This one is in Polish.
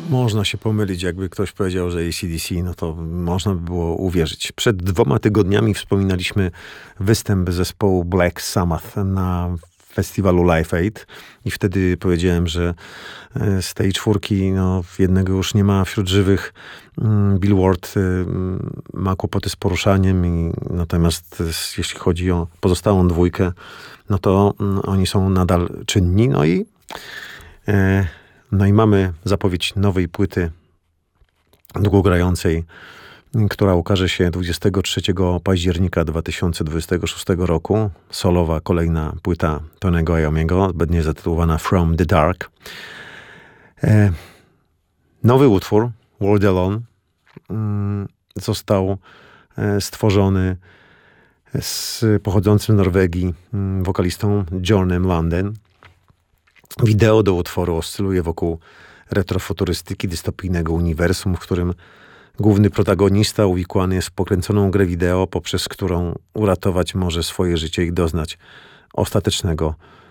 Można się pomylić, jakby ktoś powiedział, że AC/DC, no to można by było uwierzyć. Przed 2 tygodniami wspominaliśmy występ zespołu Black Sabbath na festiwalu Live Aid i wtedy powiedziałem, że z tej czwórki no, jednego już nie ma wśród żywych. Bill Ward ma kłopoty z poruszaniem, natomiast jeśli chodzi o pozostałą dwójkę, no to oni są nadal czynni. No i mamy zapowiedź nowej płyty długogrającej, która ukaże się 23 października 2026 roku. Solowa kolejna płyta Tonego Iommiego, będzie zatytułowana From the Dark. Nowy utwór, World Alone, został stworzony z pochodzącym z Norwegii wokalistą Johnem Landen. Wideo do utworu oscyluje wokół retrofuturystyki dystopijnego uniwersum, w którym główny protagonista uwikłany jest w pokręconą grę wideo, poprzez którą uratować może swoje życie i doznać ostatecznego